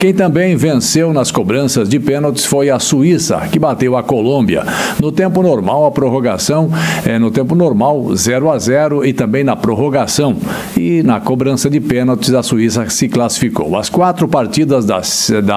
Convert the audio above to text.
Quem também venceu nas cobranças de pênaltis foi a Suíça, que bateu a Colômbia. No tempo normal, a prorrogação no tempo normal, 0-0 e também na prorrogação. E na cobrança de pênaltis, a Suíça se classificou. As 4 partidas da